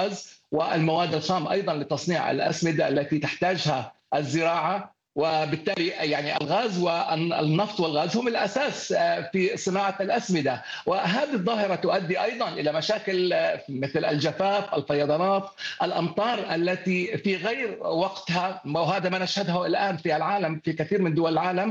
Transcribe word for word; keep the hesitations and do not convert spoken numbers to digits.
الغاز والمواد الخام أيضا لتصنيع الأسمدة التي تحتاجها الزراعة. وبالتالي يعني الغاز والنفط والغاز هم الأساس في صناعة الأسمدة. وهذه الظاهرة تؤدي أيضا إلى مشاكل مثل الجفاف، الفيضانات، الأمطار التي في غير وقتها، وهذا ما نشهده الآن في العالم في كثير من دول العالم.